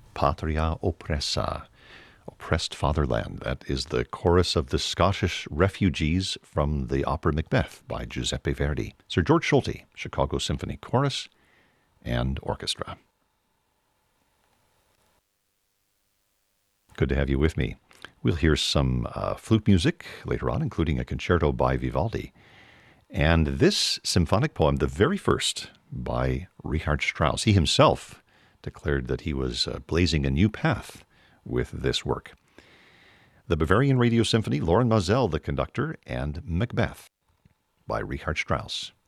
Patria oppressa, oppressed fatherland. That is the chorus of the Scottish refugees from the opera Macbeth by Giuseppe Verdi. Sir George Solti, Chicago Symphony Chorus and Orchestra. Good to have you with me. We'll hear some flute music later on, including a concerto by Vivaldi. And this symphonic poem, the very first by Richard Strauss, he himself declared that he was blazing a new path with this work. The Bavarian Radio Symphony, Lorin Maazel, the conductor, and Macbeth by Richard Strauss.